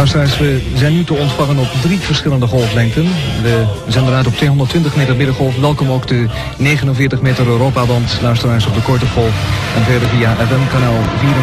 Luisteraars, we zijn nu te ontvangen op 3 verschillende golflengten. We zenden uit op 220 meter middengolf. Welkom ook de 49 meter Europaband. Luisteraars op de korte golf. En verder via FM kanaal 24.